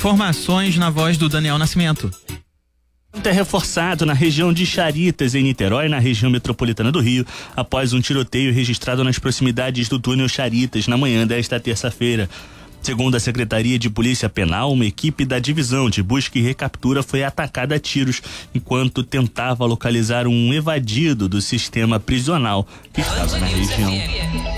Informações na voz do Daniel Nascimento. É reforçado na região de Charitas, em Niterói, na região metropolitana do Rio, após um tiroteio registrado nas proximidades do túnel Charitas na manhã desta terça-feira. Segundo a Secretaria de Polícia Penal, uma equipe da Divisão de Busca e Recaptura foi atacada a tiros enquanto tentava localizar um evadido do sistema prisional que estava na região.